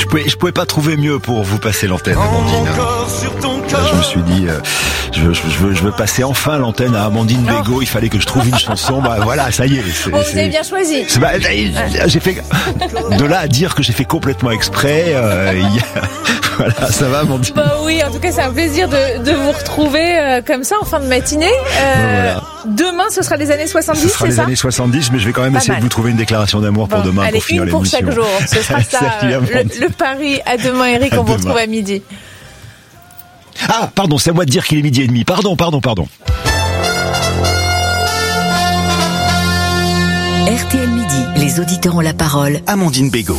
Je pouvais pas trouver mieux pour vous passer l'antenne, Amandine. Là, je me suis dit, je veux passer enfin l'antenne à Amandine Bégaud. Il fallait que je trouve une chanson. Bah voilà, ça y est. Vous avez bien choisi. J'ai fait de là à dire que j'ai fait complètement exprès. Voilà, ça va, Amandine. Bah oui, en tout cas, c'est un plaisir de vous retrouver comme ça en fin de matinée. Voilà. Demain, ce sera les années 70, c'est ça ? Ce sera les années 70, mais je vais quand même essayer de vous trouver une déclaration d'amour pour demain, allez, pour finir une pour l'émission. chaque jour. Ce sera ça, le pari. À demain, Eric, on vous retrouve à midi. Ah, pardon, c'est à moi de dire qu'il est 12h30. Pardon. RTL Midi, les auditeurs ont la parole. Amandine Bégaud.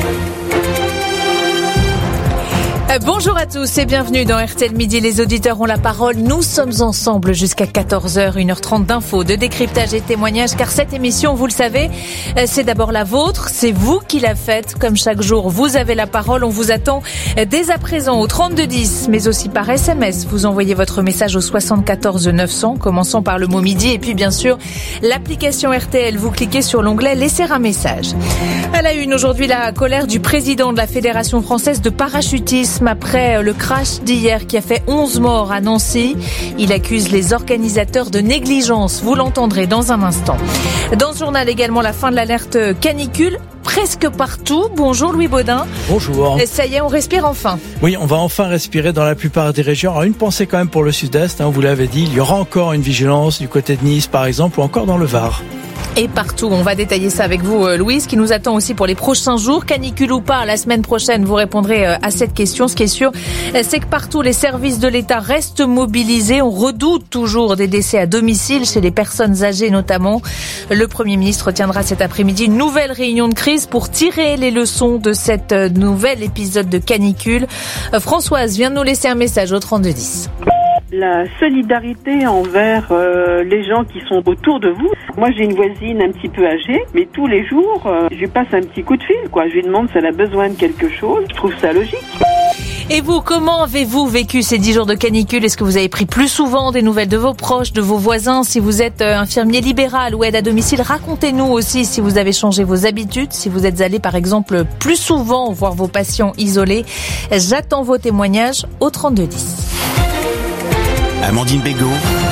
Bonjour à tous et bienvenue dans RTL Midi, les auditeurs ont la parole. Nous sommes ensemble jusqu'à 14h, 1h30 d'infos, de décryptage et de témoignages, car cette émission, vous le savez, c'est d'abord la vôtre, c'est vous qui la faites. Comme chaque jour, vous avez la parole, on vous attend dès à présent au 3210, mais aussi par SMS. Vous envoyez votre message au 74 900, commençant par le mot midi, et puis bien sûr, l'application RTL, vous cliquez sur l'onglet laisser un message. À la une aujourd'hui, la colère du président de la Fédération française de parachutisme après le crash d'hier qui a fait 11 morts à Nancy. Il accuse les organisateurs de négligence. Vous l'entendrez dans un instant. Dans ce journal également, la fin de l'alerte canicule presque partout. Bonjour Louis Baudin. Bonjour. Et ça y est, on respire enfin. Oui, on va enfin respirer dans la plupart des régions. Alors une pensée quand même pour le sud-est, vous l'avez dit, il y aura encore une vigilance du côté de Nice par exemple, ou encore dans le Var. Et partout, on va détailler ça avec vous, Louise, qui nous attend aussi pour les prochains jours. Canicule ou pas, la semaine prochaine, vous répondrez à cette question. Ce qui est sûr, c'est que partout, les services de l'État restent mobilisés. On redoute toujours des décès à domicile, chez les personnes âgées notamment. Le Premier ministre tiendra cet après-midi une nouvelle réunion de crise pour tirer les leçons de cet nouvel épisode de canicule. Françoise vient de nous laisser un message au 3210. La solidarité envers les gens qui sont autour de vous. Moi, j'ai une voisine un petit peu âgée, mais tous les jours, je lui passe un petit coup de fil, quoi. Je lui demande si elle a besoin de quelque chose. Je trouve ça logique. Et vous, comment avez-vous vécu ces 10 jours de canicule ? Est-ce que vous avez pris plus souvent des nouvelles de vos proches, de vos voisins ? Si vous êtes infirmier libéral ou aide à domicile, racontez-nous aussi si vous avez changé vos habitudes, si vous êtes allé par exemple plus souvent voir vos patients isolés. J'attends vos témoignages au 3210. Amandine Bégaud.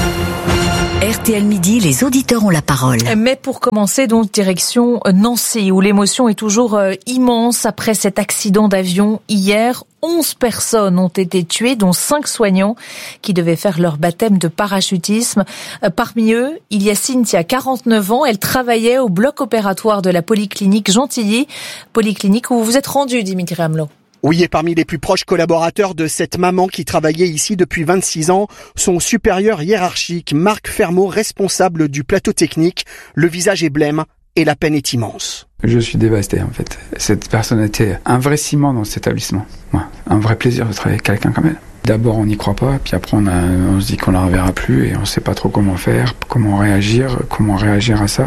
RTL Midi, les auditeurs ont la parole. Mais pour commencer, donc, direction Nancy, où l'émotion est toujours immense après cet accident d'avion hier. 11 personnes ont été tuées, dont 5 soignants qui devaient faire leur baptême de parachutisme. Parmi eux, il y a Cynthia, 49 ans. Elle travaillait au bloc opératoire de la polyclinique Gentilly, polyclinique où vous vous êtes rendu, Dimitri Hamelot. Oui, et parmi les plus proches collaborateurs de cette maman qui travaillait ici depuis 26 ans, son supérieur hiérarchique, Marc Fermot, responsable du plateau technique. Le visage est blême et la peine est immense. Je suis dévasté en fait. Cette personne était un vrai ciment dans cet établissement. Ouais, un vrai plaisir de travailler avec quelqu'un comme elle. D'abord on n'y croit pas, puis après on se dit qu'on la reverra plus et on sait pas trop comment faire, comment réagir à ça.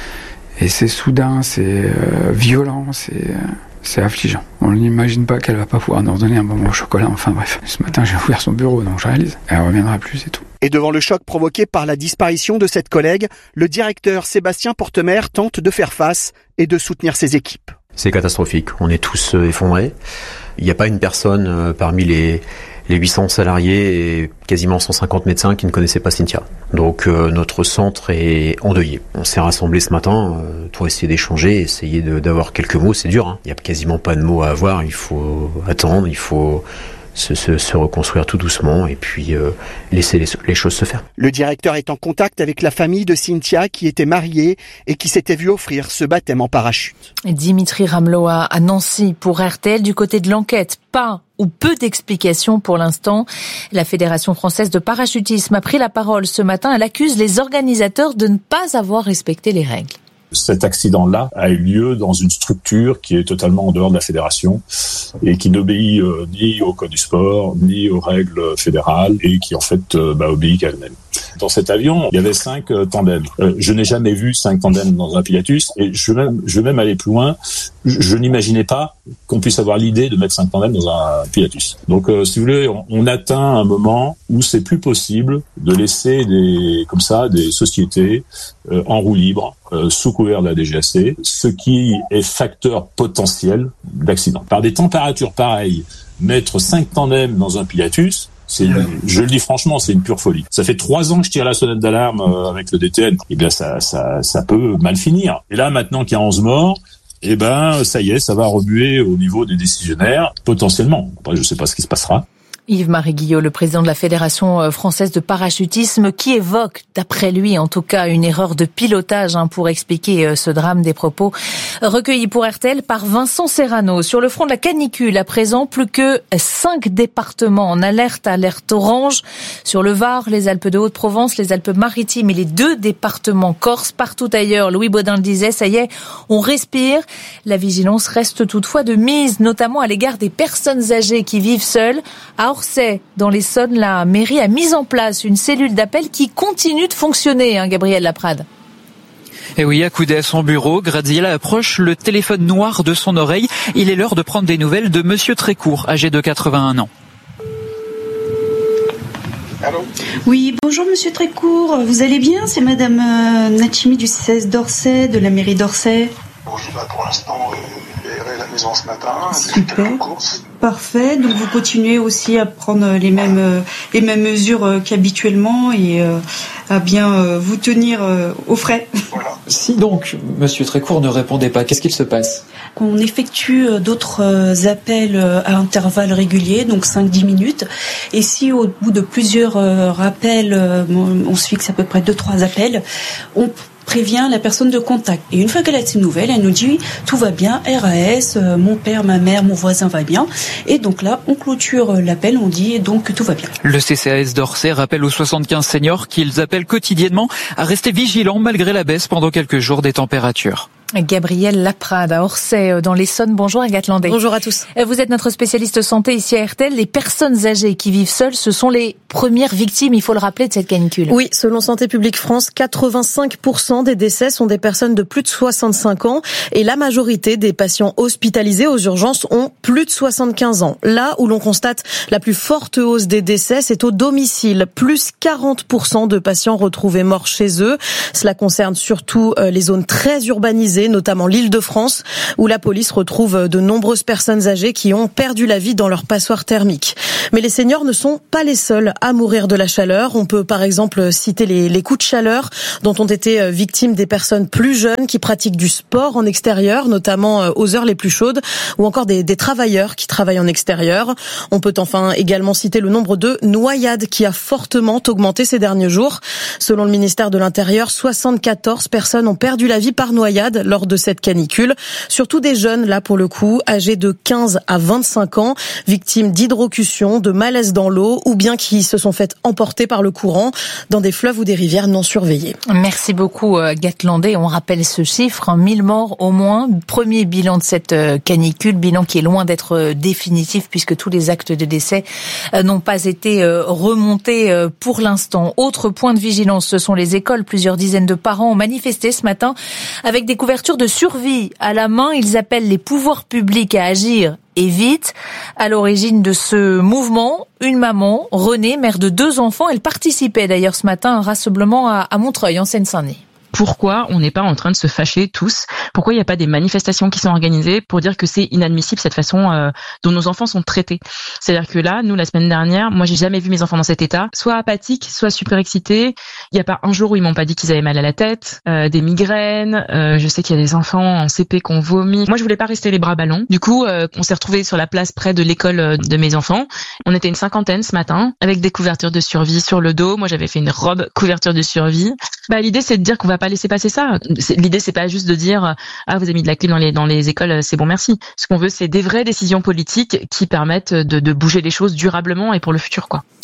Et c'est soudain, c'est violent, c'est affligeant. On n'imagine pas qu'elle va pas pouvoir nous redonner un bonbon au chocolat. Enfin bref, ce matin j'ai ouvert son bureau, donc je réalise. Elle reviendra plus, c'est tout. Et devant le choc provoqué par la disparition de cette collègue, le directeur Sébastien Portemer tente de faire face et de soutenir ses équipes. C'est catastrophique, on est tous effondrés. Il n'y a pas une personne parmi les 800 salariés et quasiment 150 médecins qui ne connaissaient pas Cynthia. Donc notre centre est endeuillé. On s'est rassemblés ce matin pour essayer d'échanger, essayer d'avoir quelques mots. C'est dur, il n'y a quasiment pas de mots à avoir. Il faut attendre, il faut se reconstruire tout doucement et puis laisser les choses se faire. Le directeur est en contact avec la famille de Cynthia qui était mariée et qui s'était vue offrir ce baptême en parachute. Dimitri Hamelot à Nancy pour RTL. Du côté de l'enquête, pas ou peu d'explications pour l'instant. La Fédération française de parachutisme a pris la parole ce matin. Elle accuse les organisateurs de ne pas avoir respecté les règles. Cet accident-là a eu lieu dans une structure qui est totalement en dehors de la fédération et qui n'obéit ni au code du sport, ni aux règles fédérales et qui en fait obéit qu'à elle-même. Dans cet avion, il y avait 5 tandems. Je n'ai jamais vu 5 tandems dans un Pilatus, et je vais même aller plus loin. Je n'imaginais pas qu'on puisse avoir l'idée de mettre 5 tandems dans un Pilatus. Donc, si vous voulez, on atteint un moment où c'est plus possible de laisser des sociétés en roue libre, sous couvert de la DGAC, ce qui est facteur potentiel d'accident. Par des températures pareilles, mettre 5 tandems dans un Pilatus, je le dis franchement, c'est une pure folie. Ça fait 3 ans que je tire la sonnette d'alarme avec le DTN. Eh bien, ça peut mal finir. Et là, maintenant qu'il y a 11 morts, ça y est, ça va remuer au niveau des décisionnaires, potentiellement. Après, je ne sais pas ce qui se passera. Yves-Marie Guillot, le président de la Fédération française de parachutisme, qui évoque, d'après lui en tout cas, une erreur de pilotage pour expliquer ce drame. Des propos recueillis pour RTL par Vincent Serrano. Sur le front de la canicule, à présent, plus que 5 départements en alerte orange. Sur le Var, les Alpes de Haute-Provence, les Alpes-Maritimes et les 2 départements corses. Partout ailleurs, Louis Baudin le disait, ça y est, on respire. La vigilance reste toutefois de mise, notamment à l'égard des personnes âgées qui vivent seules. À Orsay, dans l'Essonne, la mairie a mis en place une cellule d'appel qui continue de fonctionner, Gabriel Laprade. Et oui, accoudé à son bureau, Graziella approche le téléphone noir de son oreille. Il est l'heure de prendre des nouvelles de Monsieur Trécourt, âgé de 81 ans. Allô ? Oui, bonjour Monsieur Trécourt, vous allez bien ? C'est Madame Nachimi du 16 d'Orsay, de la mairie d'Orsay. Oui, pour l'instant, j'ai aéré la maison ce matin. Super. Parfait. Donc vous continuez aussi à prendre les mêmes mesures qu'habituellement et à bien vous tenir au frais. Voilà. Si donc Monsieur Trécourt ne répondait pas, qu'est-ce qu'il se passe ? On effectue d'autres appels à intervalles réguliers, donc 5-10 minutes. Et si au bout de plusieurs appels, on se fixe à peu près 2-3 appels, on prévient la personne de contact. Et une fois qu'elle a ses nouvelles, elle nous dit tout va bien, RAS, mon père, ma mère, mon voisin va bien. Et donc là, on clôture l'appel, on dit donc que tout va bien. Le CCAS d'Orsay rappelle aux 75 seniors qu'ils appellent quotidiennement à rester vigilants malgré la baisse pendant quelques jours des températures. Gabriel Laprade à Orsay dans l'Essonne. Bonjour Agathe Landais. Bonjour à tous. Vous êtes notre spécialiste santé ici à RTL. Les personnes âgées qui vivent seules, ce sont les premières victimes, il faut le rappeler, de cette canicule. Oui, selon Santé publique France, 85% des décès sont des personnes de plus de 65 ans et la majorité des patients hospitalisés aux urgences ont plus de 75 ans. Là où l'on constate la plus forte hausse des décès, c'est au domicile. Plus 40% de patients retrouvés morts chez eux. Cela concerne surtout les zones très urbanisées, notamment l'Île-de-France, où la police retrouve de nombreuses personnes âgées qui ont perdu la vie dans leur passoire thermique. Mais les seniors ne sont pas les seuls à mourir de la chaleur. On peut par exemple citer les coups de chaleur dont ont été victimes des personnes plus jeunes qui pratiquent du sport en extérieur, notamment aux heures les plus chaudes, ou encore des travailleurs qui travaillent en extérieur. On peut enfin également citer le nombre de noyades qui a fortement augmenté ces derniers jours. Selon le ministère de l'Intérieur, 74 personnes ont perdu la vie par noyade lors de cette canicule. Surtout des jeunes, là pour le coup, âgés de 15 à 25 ans, victimes d'hydrocution, de malaise dans l'eau ou bien qui se sont fait emporter par le courant dans des fleuves ou des rivières non surveillées. Merci beaucoup Agathe Landais. On rappelle ce chiffre, 1000 morts au moins. Premier bilan de cette canicule, bilan qui est loin d'être définitif puisque tous les actes de décès n'ont pas été remontés pour l'instant. Autre point de vigilance, ce sont les écoles. Plusieurs dizaines de parents ont manifesté ce matin avec des couvertures de survie à la main. Ils appellent les pouvoirs publics à agir et vite. À l'origine de ce mouvement, une maman, Renée, mère de 2 enfants, elle participait d'ailleurs ce matin à un rassemblement à Montreuil, en Seine-Saint-Denis. Pourquoi on n'est pas en train de se fâcher tous ? Pourquoi il n'y a pas des manifestations qui sont organisées pour dire que c'est inadmissible cette façon dont nos enfants sont traités ? C'est-à-dire que là, nous, la semaine dernière, moi, j'ai jamais vu mes enfants dans cet état, soit apathiques, soit super excités. Il n'y a pas un jour où ils m'ont pas dit qu'ils avaient mal à la tête, des migraines. Je sais qu'il y a des enfants en CP qui ont vomi. Moi, je voulais pas rester les bras ballants. Du coup, on s'est retrouvés sur la place près de l'école de mes enfants. On était une 50aine ce matin avec des couvertures de survie sur le dos. Moi, j'avais fait une robe couverture de survie. L'idée, c'est de dire qu'on va pas laisser passer ça. L'idée, c'est pas juste de dire vous avez mis de la clim dans les écoles, c'est bon, merci. Ce qu'on veut, c'est des vraies décisions politiques qui permettent de bouger les choses durablement et pour le futur, quoi.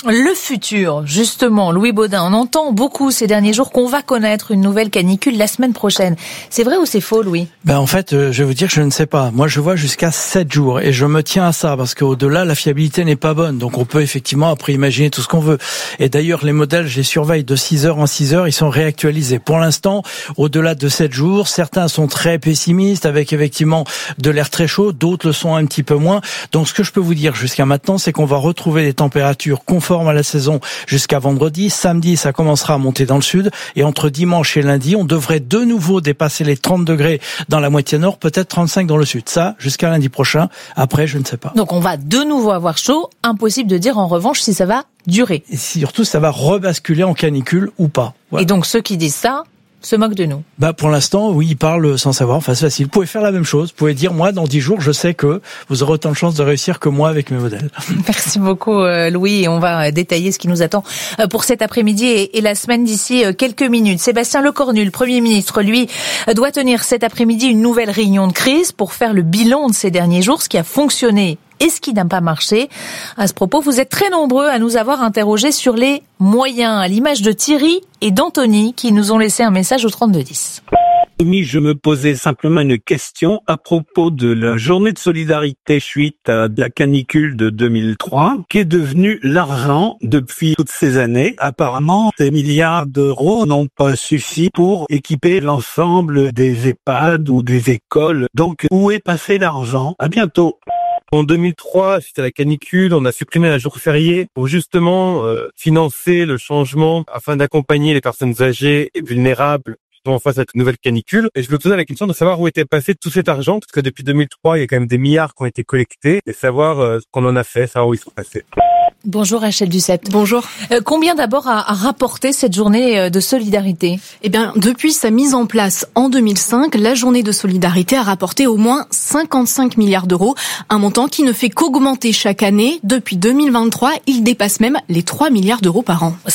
Le futur, justement, Louis Baudin, on entend beaucoup ces derniers jours qu'on va connaître une nouvelle canicule la semaine prochaine. C'est vrai ou c'est faux, Louis ? En fait, je vais vous dire que je ne sais pas. Moi, je vois jusqu'à 7 jours et je me tiens à ça parce qu'au-delà, la fiabilité n'est pas bonne. Donc, on peut effectivement après imaginer tout ce qu'on veut. Et d'ailleurs, les modèles, je les surveille de 6 heures en 6 heures, ils sont réactualisés. Pour l'instant, au-delà de 7 jours, certains sont très pessimistes avec effectivement de l'air très chaud, d'autres le sont un petit peu moins. Donc, ce que je peux vous dire jusqu'à maintenant, c'est qu'on va retrouver des températures conformes à la saison jusqu'à vendredi. Samedi, ça commencera à monter dans le sud et entre dimanche et lundi, on devrait de nouveau dépasser les 30 degrés dans la moitié nord, peut-être 35 dans le sud. Ça, jusqu'à lundi prochain. Après, je ne sais pas. Donc, on va de nouveau avoir chaud. Impossible de dire en revanche si ça va durer. Et surtout, ça va rebasculer en canicule ou pas. Voilà. Et donc, ceux qui disent ça se moquent de nous. Pour l'instant, oui, ils parlent sans savoir. Enfin, c'est facile. Vous pouvez faire la même chose. Vous pouvez dire, moi, dans 10 jours, je sais que vous aurez autant de chances de réussir que moi avec mes modèles. Merci beaucoup, Louis. Et on va détailler ce qui nous attend pour cet après-midi et la semaine d'ici quelques minutes. Sébastien Lecornu, le Premier ministre, lui, doit tenir cet après-midi une nouvelle réunion de crise pour faire le bilan de ces derniers jours, ce qui a fonctionné et ce qui n'a pas marché. À ce propos, vous êtes très nombreux à nous avoir interrogés sur les moyens, à l'image de Thierry et d'Anthony qui nous ont laissé un message au 3210. Je me posais simplement une question à propos de la journée de solidarité suite à la canicule de 2003, qui est devenue l'argent depuis toutes ces années. Apparemment, ces milliards d'euros n'ont pas suffi pour équiper l'ensemble des EHPAD ou des écoles. Donc, où est passé l'argent ? À bientôt. En 2003, suite à la canicule, on a supprimé un jour férié pour justement financer le changement afin d'accompagner les personnes âgées et vulnérables face à cette nouvelle canicule. Et je me posais la question de savoir où était passé tout cet argent, parce que depuis 2003, il y a quand même des milliards qui ont été collectés, et savoir ce qu'on en a fait, savoir où ils sont passés. Bonjour Rachel Ducept. Bonjour. Combien d'abord a rapporté cette journée de solidarité ? Depuis sa mise en place en 2005, la journée de solidarité a rapporté au moins 55 milliards d'euros, un montant qui ne fait qu'augmenter chaque année. Depuis 2023, il dépasse même les 3 milliards d'euros par an.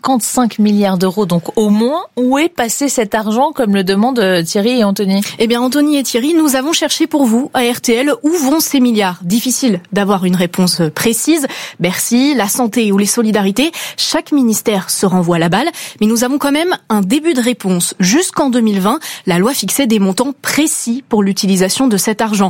55 milliards d'euros, donc au moins. Où est passé cet argent, comme le demandent Thierry et Anthony ? Anthony et Thierry, nous avons cherché pour vous, à RTL, où vont ces milliards ? Difficile d'avoir une réponse précise. Bercy, la santé ou les solidarités, chaque ministère se renvoie la balle, mais nous avons quand même un début de réponse. Jusqu'en 2020, la loi fixait des montants précis pour l'utilisation de cet argent.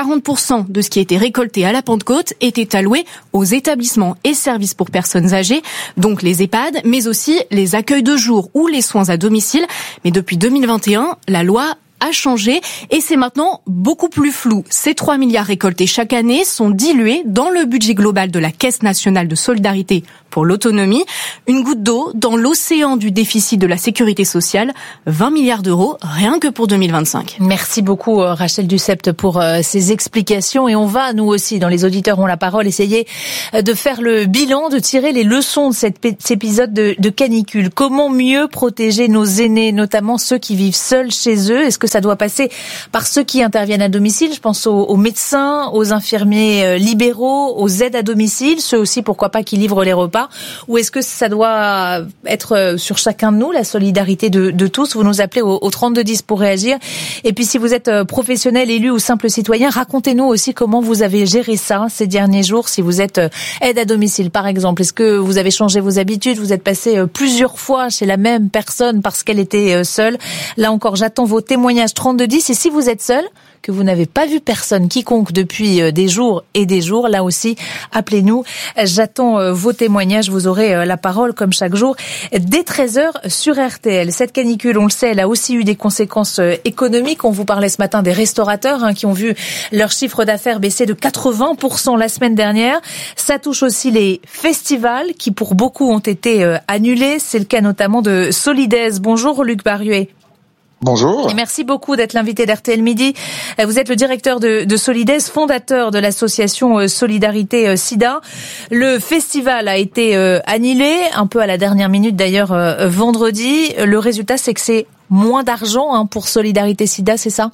40% de ce qui était récolté à la Pentecôte était alloué aux établissements et services pour personnes âgées, donc les EHPAD, mais aussi les accueils de jour ou les soins à domicile. Mais depuis 2021, la loi a changé et c'est maintenant beaucoup plus flou. Ces 3 milliards récoltés chaque année sont dilués dans le budget global de la Caisse nationale de solidarité pour l'autonomie. Une goutte d'eau dans l'océan du déficit de la sécurité sociale, 20 milliards d'euros rien que pour 2025. Merci beaucoup Rachel Ducept pour ces explications et on va, nous aussi, dans Les Auditeurs ont la parole, essayer de faire le bilan, de tirer les leçons de cet épisode de canicule. Comment mieux protéger nos aînés, notamment ceux qui vivent seuls chez eux ? Est-ce que ça doit passer par ceux qui interviennent à domicile ? Je pense aux médecins, aux infirmiers libéraux, aux aides à domicile, ceux aussi, pourquoi pas, qui livrent les repas. Ou est-ce que ça doit être sur chacun de nous, la solidarité de tous ? Vous nous appelez au 3210 pour réagir. Et puis si vous êtes professionnel, élu ou simple citoyen, racontez-nous aussi comment vous avez géré ça ces derniers jours. Si vous êtes aide à domicile par exemple, est-ce que vous avez changé vos habitudes ? Vous êtes passé plusieurs fois chez la même personne parce qu'elle était seule ? Là encore, j'attends vos témoignages 3210. Et si vous êtes seul, que vous n'avez pas vu personne quiconque depuis des jours et des jours, là aussi, appelez-nous. J'attends vos témoignages. Vous aurez la parole, comme chaque jour, dès 13h sur RTL. Cette canicule, on le sait, elle a aussi eu des conséquences économiques. On vous parlait ce matin des restaurateurs qui ont vu leur chiffre d'affaires baisser de 80% la semaine dernière. Ça touche aussi les festivals qui, pour beaucoup, ont été annulés. C'est le cas notamment de Solidaise. Bonjour Luc Barruet. Bonjour. Et merci beaucoup d'être l'invité d'RTL Midi. Vous êtes le directeur de Solidaise, fondateur de l'association Solidarité Sida. Le festival a été annulé, un peu à la dernière minute d'ailleurs vendredi. Le résultat, c'est que c'est moins d'argent pour Solidarité Sida, c'est ça ?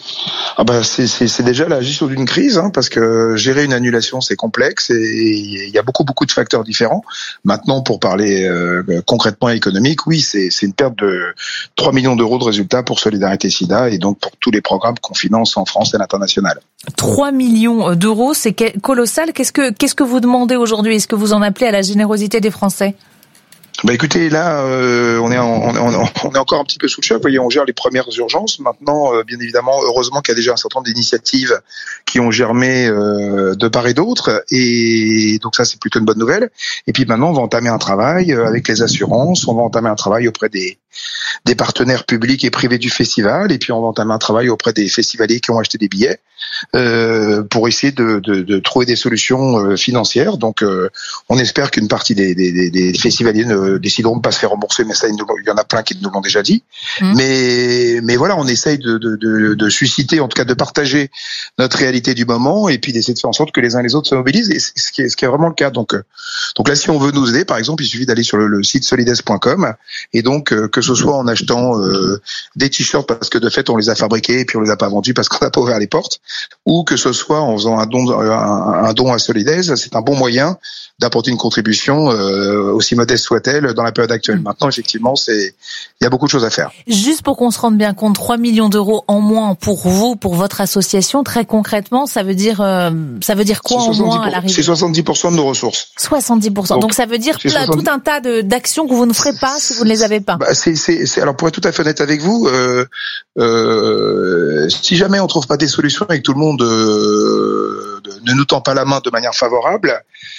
C'est déjà la gestion d'une crise, parce que gérer une annulation c'est complexe et il y a beaucoup de facteurs différents. Maintenant, pour parler concrètement économique, oui, c'est une perte de 3 millions d'euros de résultats pour Solidarité Sida et donc pour tous les programmes qu'on finance en France et à l'international. 3 millions d'euros, c'est colossal. Qu'est-ce que vous demandez aujourd'hui? Est-ce que vous en appelez à la générosité des Français? Écoutez, là, on est encore un petit peu sous le choc. Vous voyez, on gère les premières urgences. Maintenant, bien évidemment, heureusement qu'il y a déjà un certain nombre d'initiatives qui ont germé de part et d'autre. Et donc ça, c'est plutôt une bonne nouvelle. Et puis maintenant, on va entamer un travail avec les assurances. On va entamer un travail auprès des partenaires publics et privés du festival. Et puis on va entamer un travail auprès des festivaliers qui ont acheté des billets pour essayer de trouver des solutions financières. Donc, on espère qu'une partie des festivaliers décideront de pas se faire rembourser, mais ça, il y en a plein qui nous l'ont déjà dit. Mais voilà, on essaye de susciter, en tout cas de partager notre réalité du moment, et puis d'essayer de faire en sorte que les uns et les autres se mobilisent, et ce qui est vraiment le cas. Donc là, si on veut nous aider, par exemple, il suffit d'aller sur le site solides.com, et donc que ce soit en achetant des t-shirts parce que de fait on les a fabriqués et puis on les a pas vendus parce qu'on n'a pas ouvert les portes, ou que ce soit en faisant un don à Solidaise, c'est un bon moyen d'apporter une contribution aussi modeste soit-elle dans la période actuelle. Maintenant, effectivement, il y a beaucoup de choses à faire. Juste pour qu'on se rende bien compte, 3 millions d'euros en moins pour vous, pour votre association, très concrètement, ça veut dire quoi en moins à l'arrivée? C'est 70% de nos ressources. 70%. Donc ça veut dire tout un tas d'actions que vous ne ferez pas si vous ne les avez pas. Alors pour être tout à fait honnête avec vous, si jamais on trouve pas des solutions et que tout le monde ne nous tend pas la main de manière favorable,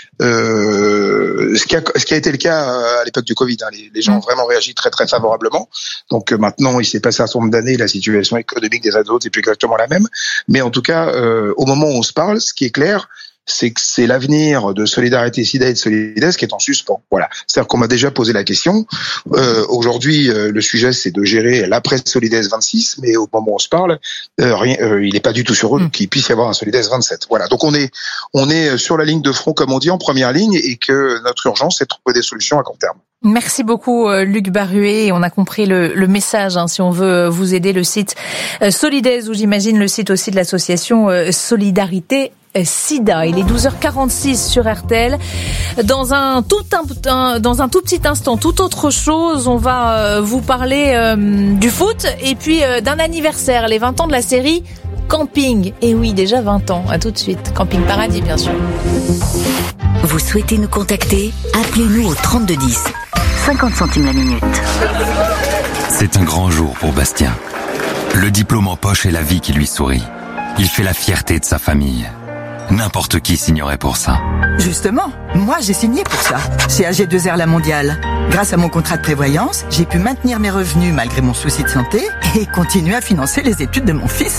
ce qui a été le cas à l'époque du Covid, les gens ont vraiment réagi très très favorablement. Donc maintenant, il s'est passé un certain nombre d'années, la situation économique des uns et des autres est plus exactement la même. Mais en tout cas, au moment où on se parle, ce qui est clair, c'est que c'est l'avenir de Solidarité Sida et de Solidaise qui est en suspens. Voilà. C'est-à-dire qu'on m'a déjà posé la question. Aujourd'hui, le sujet, c'est de gérer l'après Solidaise 26, mais au moment où on se parle, il n'est pas du tout sur eux qu'il puisse y avoir un Solidaise 27. Voilà. Donc on est sur la ligne de front, comme on dit, en première ligne, et que notre urgence, c'est de trouver des solutions à court terme. Merci beaucoup Luc Barruet. On a compris le message. Si on veut vous aider, le site Solidaise, ou j'imagine le site aussi de l'association Solidarité Sida. Il est 12h46 sur RTL. Dans un tout petit instant, toute autre chose, on va vous parler du foot et puis d'un anniversaire, les 20 ans de la série Camping. Et oui, déjà 20 ans. À tout de suite. Camping Paradis, bien sûr. Vous souhaitez nous contacter? Appelez-nous au 3210. 50 centimes la minute. C'est un grand jour pour Bastien. Le diplôme en poche et la vie qui lui sourit. Il fait la fierté de sa famille. N'importe qui signerait pour ça. Justement, moi j'ai signé pour ça, chez AG2R La Mondiale. Grâce à mon contrat de prévoyance, j'ai pu maintenir mes revenus malgré mon souci de santé et continuer à financer les études de mon fils.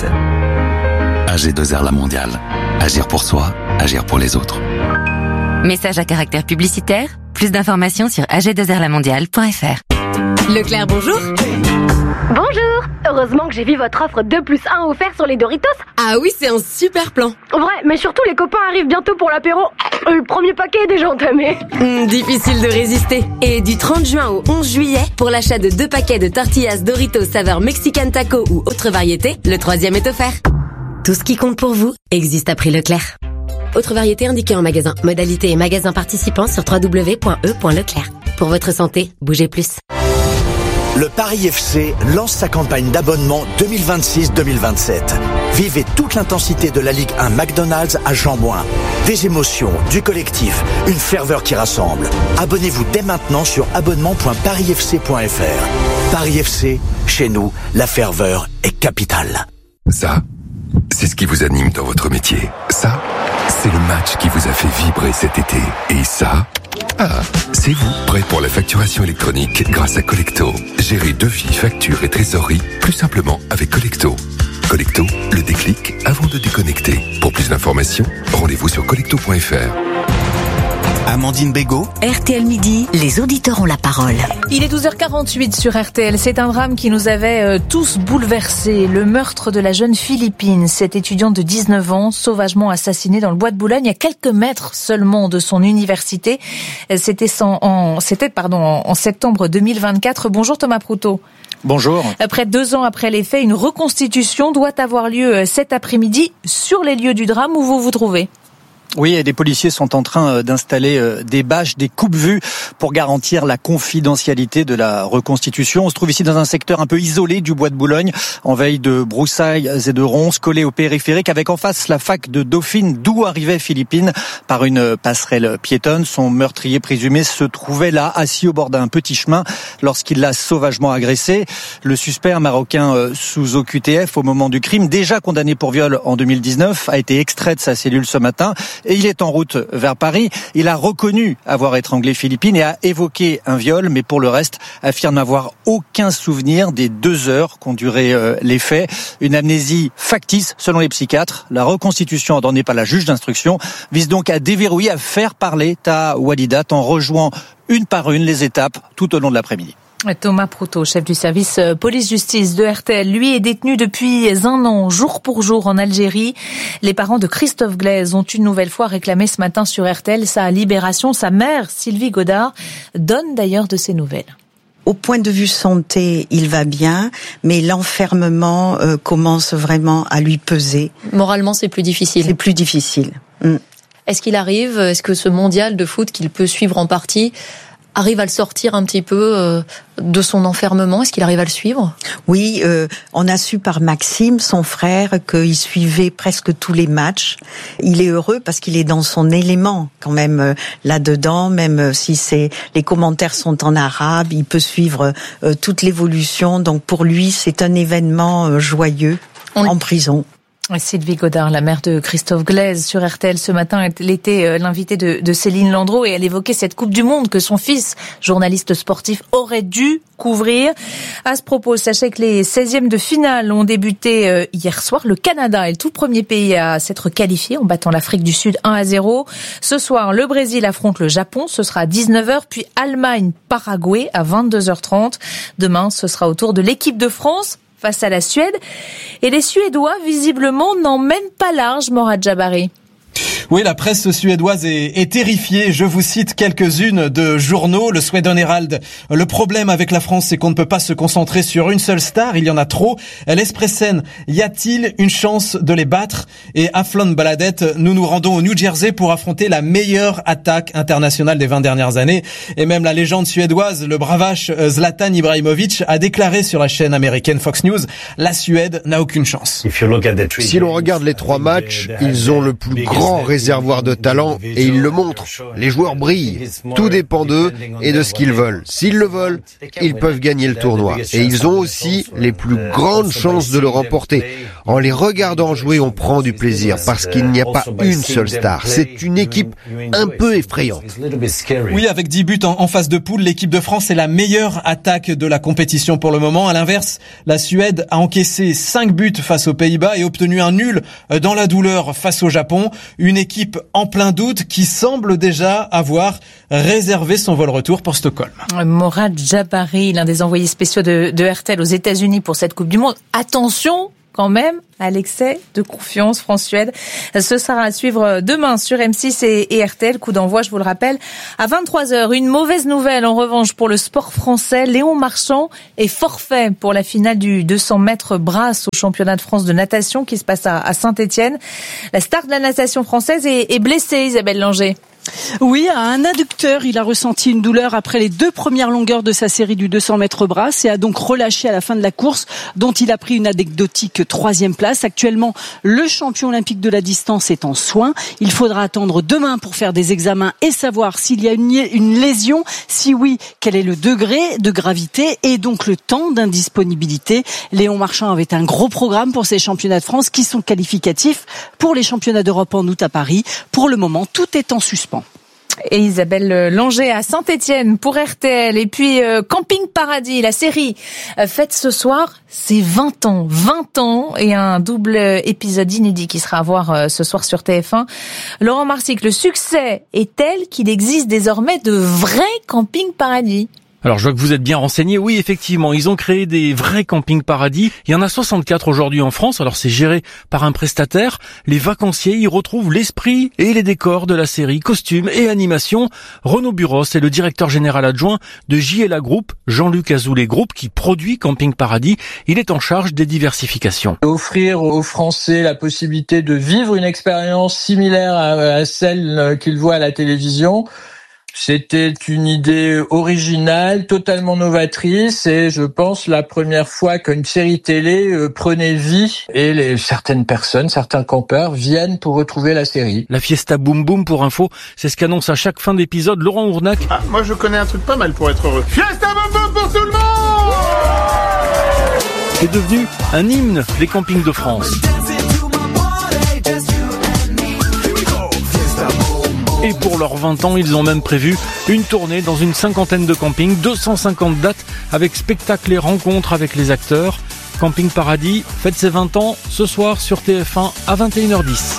AG2R La Mondiale. Agir pour soi, agir pour les autres. Message à caractère publicitaire. Plus d'informations sur ag2rlamondiale.fr. Leclerc, bonjour. Bonjour. Heureusement que j'ai vu votre offre 2+1 offert sur les Doritos. Ah oui, c'est un super plan. Vrai, mais surtout les copains arrivent bientôt pour l'apéro. Le premier paquet est déjà entamé. Difficile de résister. Et du 30 juin au 11 juillet, pour l'achat de 2 paquets de tortillas Doritos saveur Mexican Taco ou autre variété, le 3e est offert. Tout ce qui compte pour vous existe à prix Leclerc. Autre variété indiquée en magasin. Modalité et magasin participants sur www.e.leclerc. Pour votre santé, bougez plus. Le Paris FC lance sa campagne d'abonnement 2026-2027. Vivez toute l'intensité de la Ligue 1 McDonald's à Jean-Bouin. Des émotions, du collectif, une ferveur qui rassemble. Abonnez-vous dès maintenant sur abonnement.parisfc.fr. Paris FC, chez nous, la ferveur est capitale. Ça, c'est ce qui vous anime dans votre métier. Ça, c'est le match qui vous a fait vibrer cet été. Et ça, c'est vous, prêt pour la facturation électronique grâce à Collecto. Gérez devis, factures et trésorerie plus simplement avec Collecto. Collecto, le déclic avant de déconnecter. Pour plus d'informations, rendez-vous sur collecto.fr. Amandine Bégaud. RTL Midi, les auditeurs ont la parole. Il est 12h48 sur RTL. C'est un drame qui nous avait tous bouleversés. Le meurtre de la jeune Philippine, cette étudiante de 19 ans, sauvagement assassinée dans le bois de Boulogne, à quelques mètres seulement de son université. C'était en septembre 2024. Bonjour Thomas Proutot. Bonjour. Près de 2 ans après les faits, une reconstitution doit avoir lieu cet après-midi sur les lieux du drame où vous vous trouvez. Oui, et les policiers sont en train d'installer des bâches, des coupes-vues pour garantir la confidentialité de la reconstitution. On se trouve ici dans un secteur un peu isolé du bois de Boulogne, en veille de broussailles et de ronces, collé au périphérique, avec en face la fac de Dauphine, d'où arrivait Philippine par une passerelle piétonne. Son meurtrier présumé se trouvait là, assis au bord d'un petit chemin, lorsqu'il l'a sauvagement agressé. Le suspect, un Marocain sous OQTF au moment du crime, déjà condamné pour viol en 2019, a été extrait de sa cellule ce matin. Et il est en route vers Paris. Il a reconnu avoir étranglé Philippine et a évoqué un viol, mais pour le reste, affirme n'avoir aucun souvenir des 2 heures qu'ont duré les faits. Une amnésie factice, selon les psychiatres. La reconstitution, n'en est pas la juge d'instruction, vise donc à déverrouiller, à faire parler Taha Walidat en rejoignant une par une les étapes tout au long de l'après-midi. Thomas Proutot, chef du service police-justice de RTL, lui est détenu depuis 1 an, jour pour jour en Algérie. Les parents de Christophe Glaise ont une nouvelle fois réclamé ce matin sur RTL sa libération. Sa mère, Sylvie Godard, donne d'ailleurs de ses nouvelles. Au point de vue santé, il va bien, mais l'enfermement commence vraiment à lui peser. Moralement, c'est plus difficile. C'est plus difficile. Est-ce que ce mondial de foot qu'il peut suivre en partie arrive à le sortir un petit peu de son enfermement? Est-ce qu'il arrive à le suivre? Oui, on a su par Maxime, son frère, qu'il suivait presque tous les matchs. Il est heureux parce qu'il est dans son élément quand même là-dedans, même si les commentaires sont en arabe, il peut suivre toute l'évolution. Donc pour lui, c'est un événement joyeux en prison. Sylvie Godard, la mère de Christophe Glaise, sur RTL ce matin, elle était l'invitée de Céline Landreau et elle évoquait cette Coupe du Monde que son fils, journaliste sportif, aurait dû couvrir. À ce propos, sachez que les 16e de finale ont débuté hier soir. Le Canada est le tout premier pays à s'être qualifié en battant l'Afrique du Sud 1-0. Ce soir, le Brésil affronte le Japon, ce sera à 19h, puis Allemagne-Paraguay à 22h30. Demain, ce sera au tour de l'équipe de France face à la Suède. Et les Suédois, visiblement, n'emmènent pas large, Morad Jabari. Oui, la presse suédoise est terrifiée. Je vous cite quelques-unes de journaux. Le Sweden Herald. Le problème avec la France, c'est qu'on ne peut pas se concentrer sur une seule star. Il y en a trop. L'Espressen. Y a-t-il une chance de les battre? Et Aflon Baladet. Nous nous rendons au New Jersey pour affronter la meilleure attaque internationale des 20 dernières années. Et même la légende suédoise, le bravache Zlatan Ibrahimovic, a déclaré sur la chaîne américaine Fox News, la Suède n'a aucune chance. Si l'on regarde les 3 matchs, ils ont le plus grand réservoir de talent et ils le montrent. Les joueurs brillent. Tout dépend d'eux et de ce qu'ils veulent. S'ils le veulent, ils peuvent gagner le tournoi. Et ils ont aussi les plus grandes chances de le remporter. En les regardant jouer, on prend du plaisir parce qu'il n'y a pas une seule star. C'est une équipe un peu effrayante. Oui, avec 10 buts en phase de poule, l'équipe de France est la meilleure attaque de la compétition pour le moment. À l'inverse, la Suède a encaissé 5 buts face aux Pays-Bas et obtenu un nul dans la douleur face au Japon. Une équipe en plein doute qui semble déjà avoir réservé son vol retour pour Stockholm. Morad Jabari, l'un des envoyés spéciaux de RTL aux États-Unis pour cette Coupe du Monde. Attention quand même à l'excès de confiance France-Suède. Ce sera à suivre demain sur M6 et RTL. Coup d'envoi, je vous le rappelle, à 23h. Une mauvaise nouvelle en revanche pour le sport français. Léon Marchand est forfait pour la finale du 200 mètres brasse au championnat de France de natation qui se passe à Saint-Étienne. La star de la natation française est blessée, Isabelle Langer. Oui, à un adducteur, il a ressenti une douleur après les 2 premières longueurs de sa série du 200 mètres brasse et a donc relâché à la fin de la course, dont il a pris une anecdotique 3e place. Actuellement, le champion olympique de la distance est en soins. Il faudra attendre demain pour faire des examens et savoir s'il y a une lésion. Si oui, quel est le degré de gravité et donc le temps d'indisponibilité. Léon Marchand avait un gros programme pour ces championnats de France qui sont qualificatifs pour les championnats d'Europe en août à Paris. Pour le moment, tout est en suspens. Et Isabelle Langer à Saint-Étienne pour RTL. Et puis Camping Paradis, la série fête ce soir, c'est 20 ans. 20 ans et un double épisode inédit qui sera à voir ce soir sur TF1. Laurent Marsic, le succès est tel qu'il existe désormais de vrais Camping Paradis. Alors, je vois que vous êtes bien renseigné. Oui, effectivement, ils ont créé des vrais campings paradis. Il y en a 64 aujourd'hui en France. Alors, c'est géré par un prestataire. Les vacanciers y retrouvent l'esprit et les décors de la série, costumes et animation. Renaud Buros est le directeur général adjoint de JLA Group, Jean-Luc Azoulay Group, qui produit Camping Paradis. Il est en charge des diversifications. Offrir aux Français la possibilité de vivre une expérience similaire à celle qu'ils voient à la télévision. C'était une idée originale, totalement novatrice et je pense la première fois qu'une série télé prenait vie et certaines personnes, certains campeurs viennent pour retrouver la série. La fiesta boum boum pour info, c'est ce qu'annonce à chaque fin d'épisode Laurent Ournac. Ah, moi je connais un truc pas mal pour être heureux. Fiesta boum boum pour tout le monde! C'est devenu un hymne des campings de France. Et pour leurs 20 ans, ils ont même prévu une tournée dans une 50aine de campings, 250 dates avec spectacles et rencontres avec les acteurs. Camping Paradis fête ses 20 ans ce soir sur TF1 à 21h10.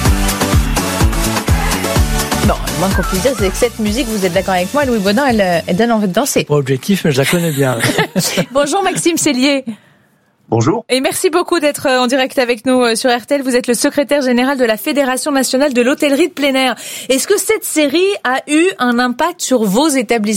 Bon, le moins qu'on puisse dire, c'est que cette musique, vous êtes d'accord avec moi, Louis Baudin, elle donne envie de danser. Pas objectif, mais je la connais bien. Bonjour Maxime Cellier. Bonjour. Et merci beaucoup d'être en direct avec nous sur RTL. Vous êtes le secrétaire général de la Fédération nationale de l'hôtellerie de plein air. Est-ce que cette série a eu un impact sur vos établissements ?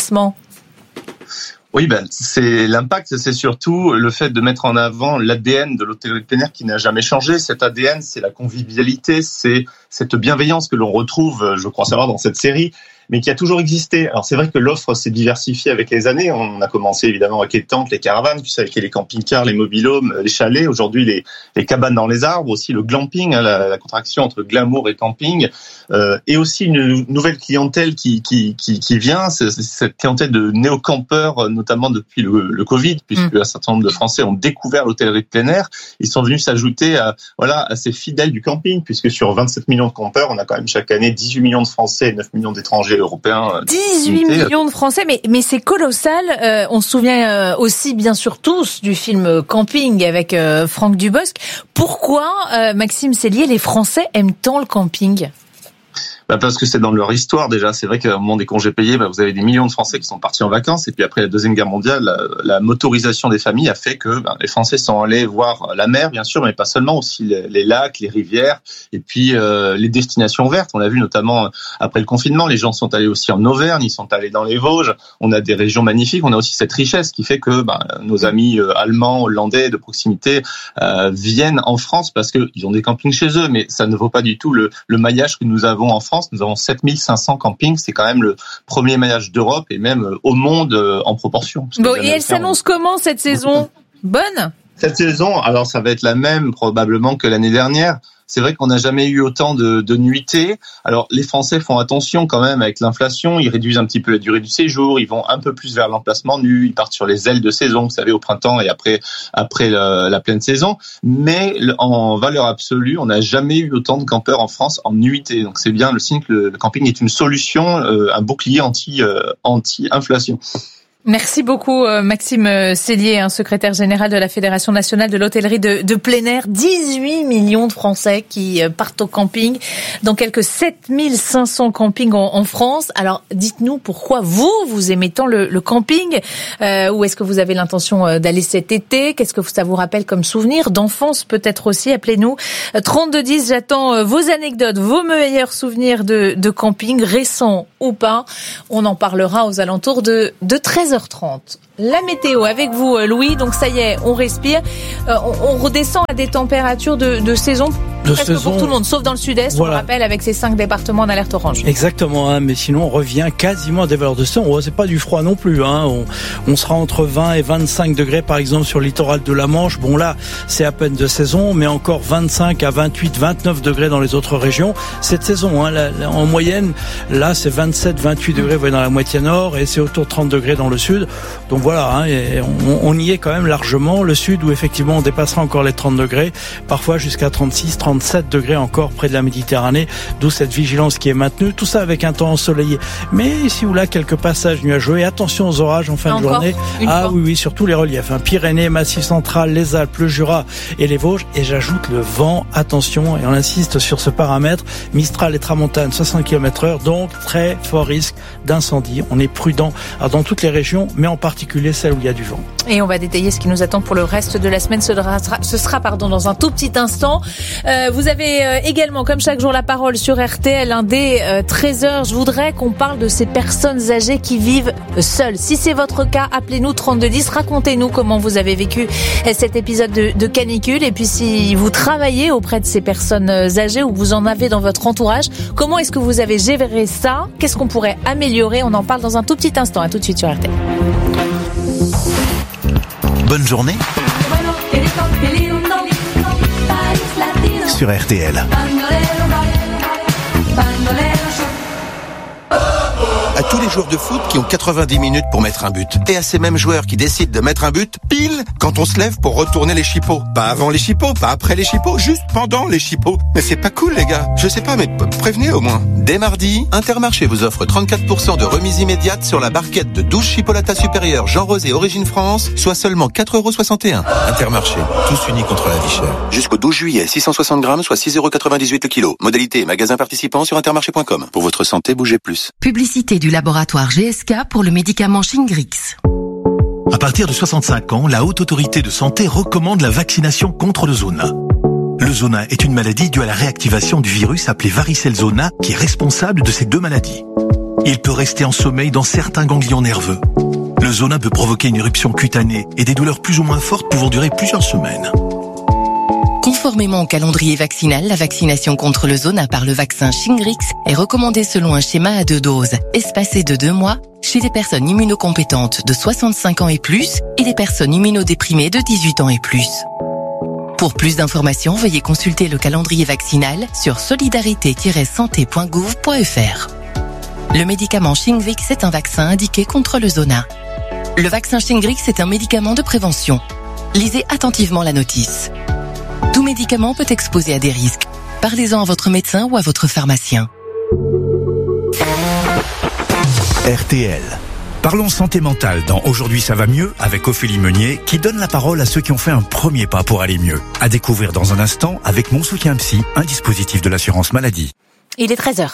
Oui, c'est l'impact, c'est surtout le fait de mettre en avant l'ADN de l'hôtellerie de plein air qui n'a jamais changé. Cet ADN, c'est la convivialité, c'est cette bienveillance que l'on retrouve, je crois savoir, dans cette série, mais qui a toujours existé. Alors c'est vrai que l'offre s'est diversifiée avec les années. On a commencé évidemment avec les tentes, les caravanes, puis avec les camping-cars, les mobil-homes, les chalets. Aujourd'hui, les cabanes dans les arbres, aussi le glamping, la contraction entre glamour et camping, et aussi une nouvelle clientèle qui vient. C'est cette clientèle de néo-campeurs, notamment depuis le Covid, puisque un certain nombre de Français ont découvert l'hôtellerie de plein air. Ils sont venus s'ajouter à ces fidèles du camping, puisque sur 27 millions de campeurs, on a quand même chaque année 18 millions de Français et 9 millions d'étrangers européens. 18 millions de Français, mais c'est colossal. On se souvient aussi, bien sûr, tous du film Camping avec Franck Dubosc. Pourquoi, Maxime Cellier, les Français aiment tant le camping ? Parce que c'est dans leur histoire déjà. C'est vrai qu'au moment des congés payés, vous avez des millions de Français qui sont partis en vacances. Et puis après la Deuxième Guerre mondiale, la motorisation des familles a fait que les Français sont allés voir la mer, bien sûr, mais pas seulement, aussi les lacs, les rivières, et puis les destinations vertes. On l'a vu notamment après le confinement. Les gens sont allés aussi en Auvergne, ils sont allés dans les Vosges. On a des régions magnifiques. On a aussi cette richesse qui fait que nos amis allemands, hollandais de proximité viennent en France parce qu'ils ont des campings chez eux. Mais ça ne vaut pas du tout le maillage que nous avons en France. Nous avons 7500 campings, c'est quand même le premier maillage d'Europe et même au monde en proportion. Bon, et elle s'annonce comment cette saison ? Bonne ? Cette saison, alors ça va être la même probablement que l'année dernière. C'est vrai qu'on n'a jamais eu autant de nuitées. Alors, les Français font attention quand même avec l'inflation. Ils réduisent un petit peu la durée du séjour. Ils vont un peu plus vers l'emplacement nu. Ils partent sur les ailes de saison, vous savez, au printemps et après la pleine saison. Mais en valeur absolue, on n'a jamais eu autant de campeurs en France en nuitée. Donc, c'est bien le signe que le camping est une solution, un bouclier anti-inflation. Merci beaucoup Maxime Cellier, secrétaire général de la Fédération nationale de l'hôtellerie de plein air. 18 millions de Français qui partent au camping dans quelques 7500 campings en France. Alors dites-nous pourquoi vous aimez tant le camping, où est-ce que vous avez l'intention d'aller cet été, qu'est-ce que ça vous rappelle comme souvenir d'enfance peut-être aussi, appelez-nous 3210, j'attends vos anecdotes, vos meilleurs souvenirs de camping, récents ou pas. On en parlera aux alentours de 13h30. La météo avec vous, Louis. Donc ça y est, on respire. On redescend à des températures de saison presque pour tout le monde, sauf dans le sud-est, voilà. On le rappelle, avec ces 5 départements d'alerte orange. Exactement, mais sinon on revient quasiment à des valeurs de saison. C'est pas du froid non plus. On sera entre 20 et 25 degrés par exemple sur le littoral de la Manche. Bon là, c'est à peine de saison, mais encore 25 à 28, 29 degrés dans les autres régions. Cette saison, en moyenne, là c'est 27, 28 degrés dans la moitié nord et c'est autour de 30 degrés dans le sud. Donc voilà, et on y est quand même largement. Le sud où effectivement on dépassera encore les 30 degrés, parfois jusqu'à 36, 37 degrés encore près de la Méditerranée, d'où cette vigilance qui est maintenue. Tout ça avec un temps ensoleillé. Mais ici ou là, quelques passages nuageux et attention aux orages en fin de journée. Oui, sur tous les reliefs. Pyrénées, Massif central, les Alpes, le Jura et les Vosges. Et j'ajoute le vent. Attention, et on insiste sur ce paramètre. Mistral et tramontane, 60 km/h, donc très fort risque d'incendie. On est prudent dans toutes les régions, mais en particulier celles où il y a du vent. Et on va détailler ce qui nous attend pour le reste de la semaine. Ce sera dans un tout petit instant. Vous avez également, comme chaque jour, la parole sur RTL, dès 13h. Je voudrais qu'on parle de ces personnes âgées qui vivent seules. Si c'est votre cas, appelez-nous 3210. Racontez-nous comment vous avez vécu cet épisode de canicule. Et puis si vous travaillez auprès de ces personnes âgées ou vous en avez dans votre entourage, comment est-ce que vous avez géré ça? Qu'est-ce qu'on pourrait améliorer? On en parle dans un tout petit instant. À tout de suite sur RTL. Bonne journée sur RTL. À tous les joueurs de foot qui ont 90 minutes pour mettre un but. Et à ces mêmes joueurs qui décident de mettre un but pile quand on se lève pour retourner les chipots. Pas avant les chipots, pas après les chipots, juste pendant les chipots. Mais c'est pas cool les gars. Je sais pas, mais prévenez au moins. Dès mardi, Intermarché vous offre 34% de remise immédiate sur la barquette de 12 chipolatas supérieures Jean Rosé Origine France, soit seulement 4,61 €. Intermarché, tous unis contre la vie chère. Jusqu'au 12 juillet, 660 grammes, soit 6,98 € le kilo. Modalité magasin participant sur intermarché.com. Pour votre santé, bougez plus. Publicité du laboratoire GSK pour le médicament Shingrix. À partir de 65 ans, la Haute Autorité de Santé recommande la vaccination contre le zona. Le zona est une maladie due à la réactivation du virus appelé varicelle zona qui est responsable de ces deux maladies. Il peut rester en sommeil dans certains ganglions nerveux. Le zona peut provoquer une éruption cutanée et des douleurs plus ou moins fortes pouvant durer plusieurs semaines. Conformément au calendrier vaccinal, la vaccination contre le zona par le vaccin Shingrix est recommandée selon un schéma à 2 doses, espacé de 2 mois, chez les personnes immunocompétentes de 65 ans et plus et les personnes immunodéprimées de 18 ans et plus. Pour plus d'informations, veuillez consulter le calendrier vaccinal sur solidarité-santé.gouv.fr. Le médicament Shingrix est un vaccin indiqué contre le zona. Le vaccin Shingrix est un médicament de prévention. Lisez attentivement la notice. Tout médicament peut exposer à des risques. Parlez-en à votre médecin ou à votre pharmacien. RTL. Parlons santé mentale dans Aujourd'hui ça va mieux avec Ophélie Meunier qui donne la parole à ceux qui ont fait un premier pas pour aller mieux. À découvrir dans un instant avec Mon Soutien Psy, un dispositif de l'assurance maladie. Il est 13h.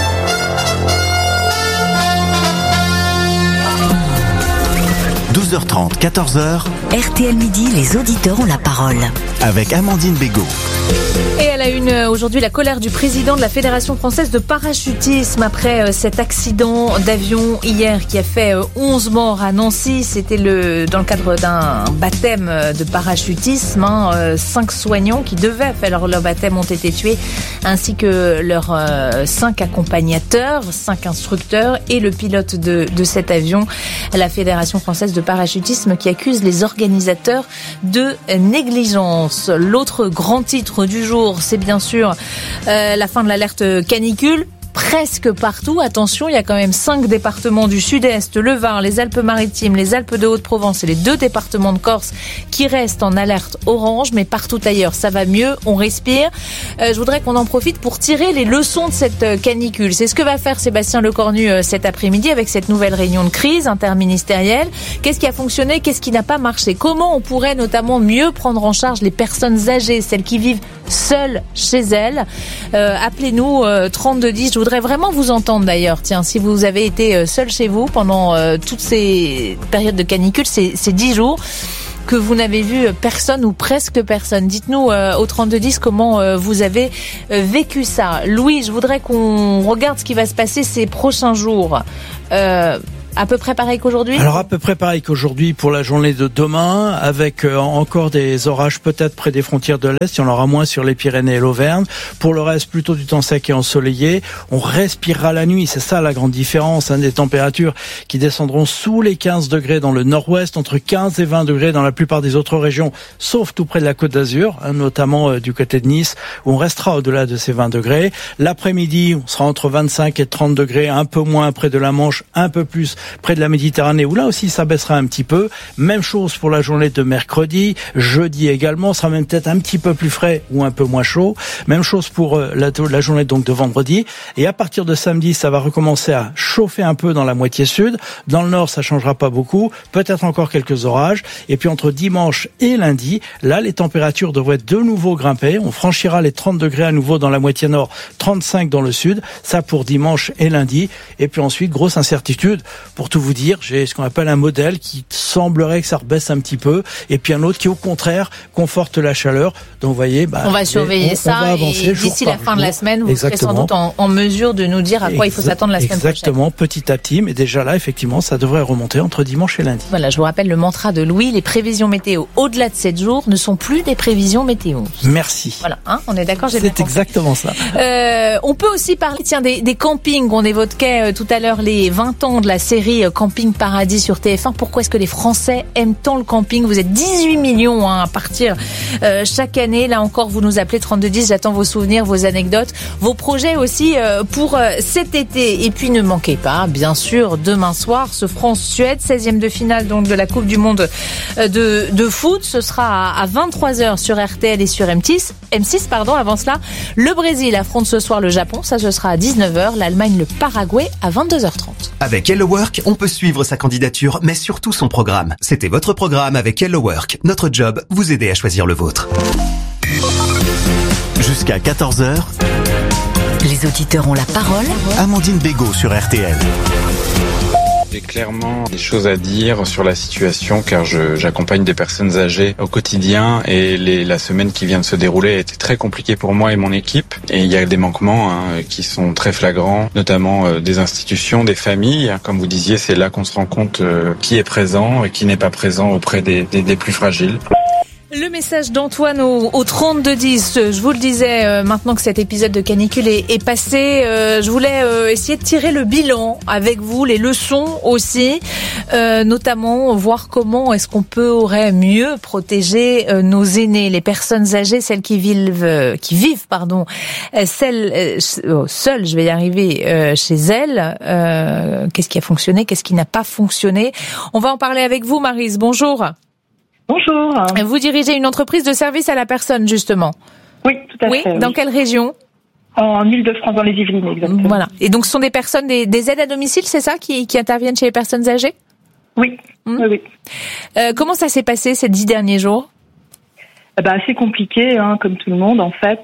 – 12h30, 14h. RTL Midi, les auditeurs ont la parole. Avec Amandine Bégaud. Et à la une, aujourd'hui, la colère du président de la Fédération française de parachutisme après cet accident d'avion hier qui a fait 11 morts à Nancy. C'était dans le cadre d'un baptême de parachutisme. 5 soignants qui devaient faire leur baptême ont été tués, ainsi que leurs 5 accompagnateurs, 5 instructeurs et le pilote de cet avion. La Fédération française de parachutisme qui accuse les organisateurs de négligence. L'autre grand titre du jour, c'est bien sûr la fin de l'alerte canicule. Presque partout. Attention, il y a quand même 5 départements du sud-est, le Var, les Alpes-Maritimes, les Alpes de Haute-Provence et les 2 départements de Corse qui restent en alerte orange, mais partout ailleurs, ça va mieux, on respire. Je voudrais qu'on en profite pour tirer les leçons de cette canicule. C'est ce que va faire Sébastien Lecornu cet après-midi avec cette nouvelle réunion de crise interministérielle. Qu'est-ce qui a fonctionné, qu'est-ce qui n'a pas marché? Comment on pourrait notamment mieux prendre en charge les personnes âgées, celles qui vivent seules chez elles? Appelez-nous 3210. Je voudrais vraiment vous entendre d'ailleurs. Tiens, si vous avez été seul chez vous pendant toutes ces périodes de canicule, ces 10 jours, que vous n'avez vu personne ou presque personne. Dites-nous au 3210 comment vous avez vécu ça. Louis, je voudrais qu'on regarde ce qui va se passer ces prochains jours. À peu près pareil qu'aujourd'hui? Alors à peu près pareil qu'aujourd'hui pour la journée de demain, avec encore des orages peut-être près des frontières de l'Est. Il y en aura moins sur les Pyrénées et l'Auvergne. Pour le reste, plutôt du temps sec et ensoleillé. On respirera la nuit, c'est ça la grande différence. Des températures qui descendront sous les 15 degrés dans le nord-ouest, entre 15 et 20 degrés dans la plupart des autres régions, sauf tout près de la Côte d'Azur, notamment du côté de Nice, où on restera au-delà de ces 20 degrés. L'après-midi, on sera entre 25 et 30 degrés, un peu moins près de la Manche, un peu plus près de la Méditerranée, où là aussi ça baissera un petit peu. Même chose pour la journée de mercredi, jeudi également, sera même peut-être un petit peu plus frais ou un peu moins chaud. Même chose pour la journée donc de vendredi. Et à partir de samedi, ça va recommencer à chauffer un peu dans la moitié sud. Dans le nord, ça changera pas beaucoup. Peut-être encore quelques orages. Et puis entre dimanche et lundi, là, les températures devraient de nouveau grimper. On franchira les 30 degrés à nouveau dans la moitié nord, 35 dans le sud. Ça pour dimanche et lundi. Et puis ensuite, grosse incertitude. Pour tout vous dire, j'ai ce qu'on appelle un modèle qui semblerait que ça rebaisse un petit peu. Et puis un autre qui, au contraire, conforte la chaleur. Donc, vous voyez, on va surveiller ça. On va avancer et d'ici la fin de la semaine, vous serez sans doute en mesure de nous dire à quoi il faut s'attendre la semaine prochaine. Exactement, petit à petit. Mais déjà là, effectivement, ça devrait remonter entre dimanche et lundi. Voilà, je vous rappelle le mantra de Louis, les prévisions météo au-delà de 7 jours ne sont plus des prévisions météo. Merci. Voilà, on est d'accord, c'est exactement ça. On peut aussi parler des campings. On évoquait tout à l'heure les 20 ans de la série Camping Paradis sur TF1. Pourquoi est-ce que les Français aiment tant le camping? Vous êtes 18 millions à partir chaque année. Là encore, vous nous appelez 3210. J'attends vos souvenirs, vos anecdotes, vos projets aussi pour cet été. Et puis ne manquez pas, bien sûr, demain soir, ce France-Suède, 16e de finale donc de la Coupe du Monde de foot. Ce sera à 23h sur RTL et sur M6. Avant cela, le Brésil affronte ce soir le Japon. Ça, ce sera à 19h. L'Allemagne, le Paraguay à 22h30. Avec Hello Work, on peut suivre sa candidature, mais surtout son programme. C'était votre programme avec Hello Work. Notre job, vous aider à choisir le vôtre. Jusqu'à 14h, les auditeurs ont la parole. Amandine Bégaud sur RTL. J'ai clairement des choses à dire sur la situation car j'accompagne des personnes âgées au quotidien et la semaine qui vient de se dérouler a été très compliquée pour moi et mon équipe. Et il y a des manquements qui sont très flagrants, notamment des institutions, des familles. Comme vous disiez, c'est là qu'on se rend compte qui est présent et qui n'est pas présent auprès des plus fragiles. Le message d'Antoine au 3210. Je vous le disais, maintenant que cet épisode de canicule est passé, je voulais essayer de tirer le bilan avec vous, les leçons aussi, notamment voir comment est-ce qu'on aurait mieux protéger nos aînés, les personnes âgées, celles qui vivent, seules, je vais y arriver, chez elles. Qu'est-ce qui a fonctionné, qu'est-ce qui n'a pas fonctionné? On va en parler avec vous, Maryse. Bonjour. Bonjour. Vous dirigez une entreprise de service à la personne, justement. Oui, tout à fait. Oui, dans quelle région? En Île-de-France, dans les Yvelines, exactement. Voilà. Et donc, ce sont des personnes, des aides à domicile, c'est ça, qui interviennent chez les personnes âgées? Oui. Oui. Comment ça s'est passé ces 10 derniers jours? Assez compliqué, comme tout le monde, en fait,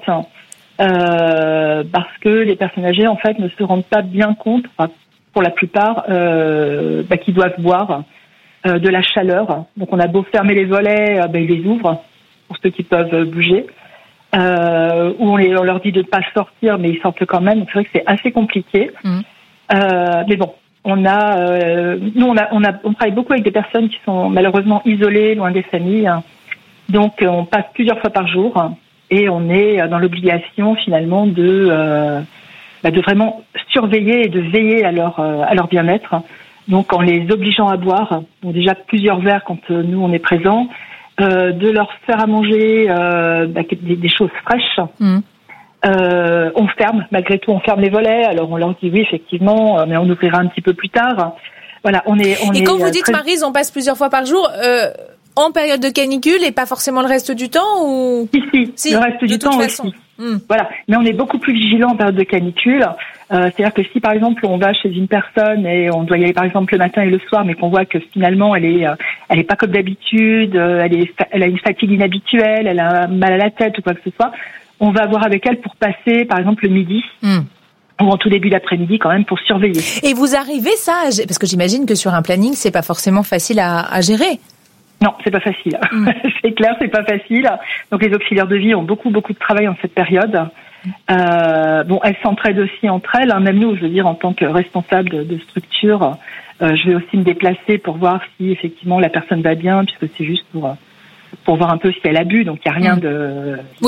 parce que les personnes âgées, en fait, ne se rendent pas bien compte, pour la plupart, qu'ils doivent boire de la chaleur. Donc on a beau fermer les volets, ils les ouvrent pour ceux qui peuvent bouger. Ou on leur dit de ne pas sortir, mais ils sortent quand même. Donc c'est vrai que c'est assez compliqué. Mais bon, on travaille beaucoup avec des personnes qui sont malheureusement isolées, loin des familles. Donc on passe plusieurs fois par jour et on est dans l'obligation finalement de vraiment surveiller et de veiller à leur bien-être. Donc en les obligeant à boire, donc déjà plusieurs verres quand nous on est présents, de leur faire à manger des choses fraîches. On ferme, malgré tout, on ferme les volets. Alors on leur dit oui effectivement, mais on ouvrira un petit peu plus tard. Voilà, Et quand vous dites Maryse, on passe plusieurs fois par jour. En période de canicule et pas forcément le reste du temps ou Si, le reste du temps aussi. Voilà, mais on est beaucoup plus vigilant en période de canicule. C'est-à-dire que si par exemple on va chez une personne et on doit y aller par exemple le matin et le soir, mais qu'on voit que finalement elle est pas comme d'habitude, elle a une fatigue inhabituelle, elle a mal à la tête ou quoi que ce soit, on va voir avec elle pour passer par exemple le midi. Ou en tout début d'après-midi quand même pour surveiller. Et vous arrivez ça, parce que j'imagine que sur un planning c'est pas forcément facile à gérer. Non, c'est pas facile. C'est clair, c'est pas facile. Donc les auxiliaires de vie ont beaucoup de travail en cette période. Elles s'entraident aussi entre elles. Même nous, je veux dire, en tant que responsable de structure, je vais aussi me déplacer pour voir si effectivement la personne va bien, puisque c'est juste pour voir un peu si elle a bu. Donc il y a rien de